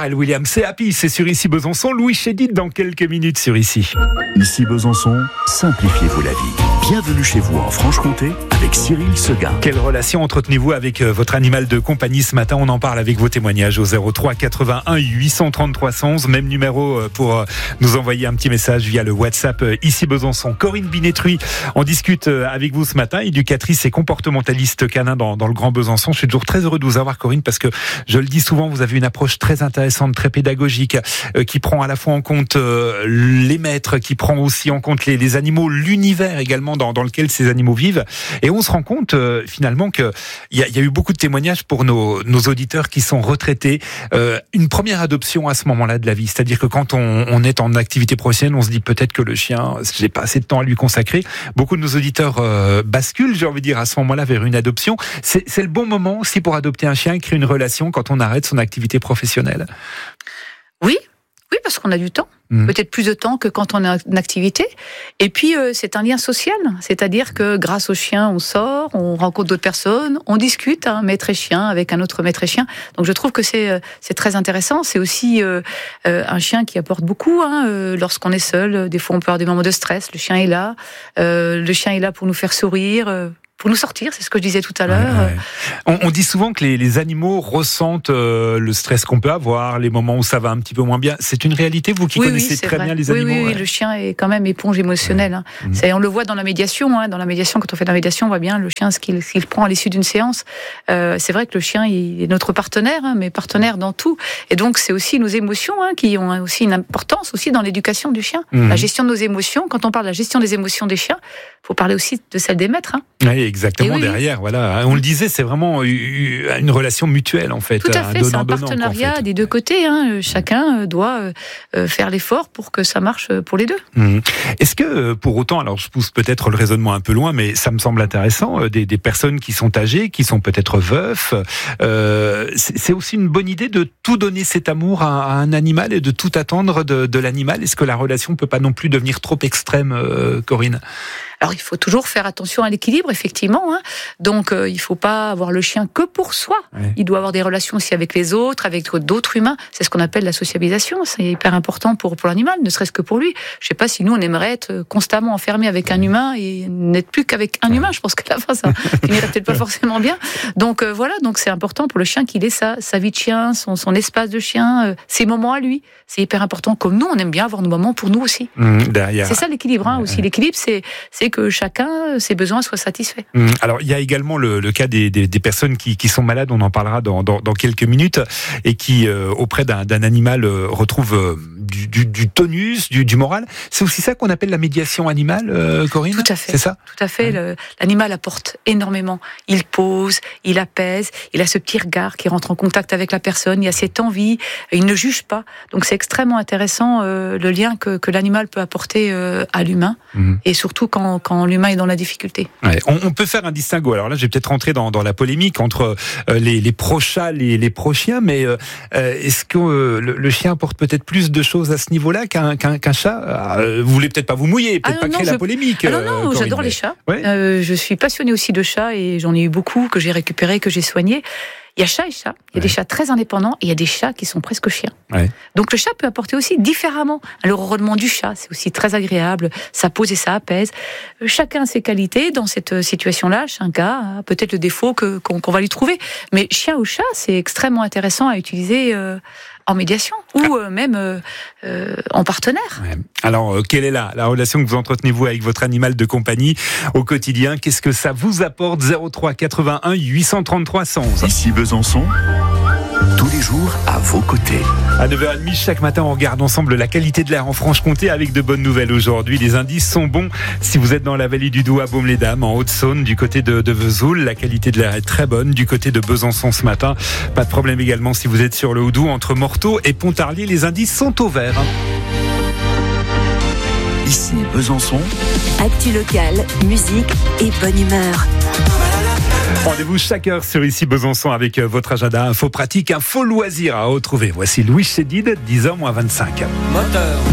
Pharrell Williams, c'est Happy, c'est sur Ici Besançon. Louis Chédid dans quelques minutes sur Ici. Ici Besançon, simplifiez-vous la vie. Bienvenue chez vous en Franche-Comté avec Cyril Seguin. Quelle relation entretenez-vous avec votre animal de compagnie ce matin? On en parle avec vos témoignages au 03 81 833 111. Même numéro pour nous envoyer un petit message via le WhatsApp Ici Besançon. Corinne Binetruy, on discute avec vous ce matin, éducatrice et comportementaliste canin dans le Grand Besançon. Je suis toujours très heureux de vous avoir, Corinne, parce que je le dis souvent, vous avez une approche très intéressante, très pédagogique, qui prend à la fois en compte les maîtres, qui prend aussi en compte les animaux, l'univers également dans lequel ces animaux vivent. Et on se rend compte finalement qu'il y a eu beaucoup de témoignages pour nos auditeurs qui sont retraités. Une première adoption à ce moment-là de la vie, c'est-à-dire que quand on est en activité professionnelle, on se dit peut-être que le chien, j'ai pas assez de temps à lui consacrer. Beaucoup de nos auditeurs basculent, j'ai envie de dire, à ce moment-là vers une adoption. C'est le bon moment aussi pour adopter un chien et créer une relation quand on arrête son activité professionnelle. Oui, parce qu'on a du temps. Peut-être plus de temps que quand on est en activité. Et puis, c'est un lien social. C'est-à-dire que grâce au chien, on sort, on rencontre d'autres personnes, on discute, maître et chien, avec un autre maître et chien. Donc, je trouve que c'est très intéressant. C'est aussi un chien qui apporte beaucoup. Lorsqu'on est seul, des fois, on peut avoir des moments de stress. Le chien est là. Le chien est là pour nous faire sourire. Pour nous sortir, c'est ce que je disais tout à l'heure. Ouais. On dit souvent que les animaux ressentent le stress qu'on peut avoir, les moments où ça va un petit peu moins bien. C'est une réalité, vous qui connaissez très bien les animaux. Oui, le chien est quand même éponge émotionnelle. On le voit dans la médiation. Dans la médiation, quand on fait de la médiation, on voit bien le chien, ce qu'il prend à l'issue d'une séance. C'est vrai que le chien il est notre partenaire, mais partenaire dans tout. Et donc, c'est aussi nos émotions qui ont aussi une importance aussi dans l'éducation du chien. La gestion de nos émotions. Quand on parle de la gestion des émotions des chiens, il faut parler aussi de celle des maîtres. Oui, exactement, derrière, voilà. On le disait, c'est vraiment une relation mutuelle, en fait. Tout à fait, c'est un partenariat des deux côtés. Chacun doit faire l'effort pour que ça marche pour les deux. Est-ce que, pour autant, alors je pousse peut-être le raisonnement un peu loin, mais ça me semble intéressant, des personnes qui sont âgées, qui sont peut-être veufs, c'est aussi une bonne idée de tout donner cet amour à un animal et de tout attendre de l'animal? Est-ce que la relation ne peut pas non plus devenir trop extrême, Corinne? Alors, il faut toujours faire attention à l'équilibre, effectivement. Donc, il ne faut pas avoir le chien que pour soi. Ouais. Il doit avoir des relations aussi avec les autres, avec d'autres humains. C'est ce qu'on appelle la sociabilisation. C'est hyper important pour l'animal, ne serait-ce que pour lui. Je ne sais pas si nous, on aimerait être constamment enfermé avec un humain et n'être plus qu'avec un humain. Je pense qu'à la fin, ça finirait peut-être pas forcément bien. Donc, voilà. Donc, c'est important pour le chien qu'il ait sa vie de chien, son espace de chien, ses moments à lui. C'est hyper important. Comme nous, on aime bien avoir nos moments pour nous aussi. Derrière. C'est ça l'équilibre, aussi. L'équilibre, c'est que chacun, ses besoins soient satisfaits. Alors, il y a également le cas des personnes qui sont malades, on en parlera dans quelques minutes, et qui, auprès d'un animal, retrouvent du tonus, du moral. C'est aussi ça qu'on appelle la médiation animale, Corinne? Tout à fait. C'est ça? Tout à fait. L'animal apporte énormément. Il pose, il apaise, il a ce petit regard qui rentre en contact avec la personne, il a cette envie, il ne juge pas. Donc, c'est extrêmement intéressant, le lien que l'animal peut apporter à l'humain, et surtout quand l'humain est dans la difficulté. Ouais, on peut faire un distinguo. Alors là, je vais peut-être rentrer dans la polémique entre les pro-chats et les pro-chiens, mais est-ce que le chien apporte peut-être plus de choses à ce niveau-là qu'un chat? Vous voulez peut-être pas vous mouiller, peut-être pas créer la polémique. Non, j'adore les chats. Ouais. Je suis passionnée aussi de chats et j'en ai eu beaucoup que j'ai récupérés, que j'ai soignés. Il y a chat et chat. Il y a des chats très indépendants et il y a des chats qui sont presque chiens. Ouais. Donc le chat peut apporter aussi différemment. Le ronronnement du chat, c'est aussi très agréable. Ça pose et ça apaise. Chacun a ses qualités dans cette situation-là. Chacun a peut-être le défaut qu'on va lui trouver. Mais chien ou chat, c'est extrêmement intéressant à utiliser en médiation ou même en partenaire. Ouais. Alors, quelle est la relation que vous entretenez vous avec votre animal de compagnie au quotidien? Qu'est-ce que ça vous apporte? 03 81 833 111. Ici Besançon, tous les jours à vos côtés. À 9h30 chaque matin, on regarde ensemble la qualité de l'air en Franche-Comté avec de bonnes nouvelles aujourd'hui. Les indices sont bons. Si vous êtes dans la vallée du Doubs à Baume-les-Dames, en Haute-Saône, du côté de Vesoul, la qualité de l'air est très bonne. Du côté de Besançon ce matin, pas de problème également si vous êtes sur le Houdou, entre Morteau et Pontarlier, les indices sont au vert. Ici Besançon, actu locale, musique et bonne humeur. Rendez-vous chaque heure sur Ici Besançon avec votre agenda info pratique, info loisir à retrouver. Voici Louis Chédid, 10h-25. Moteur.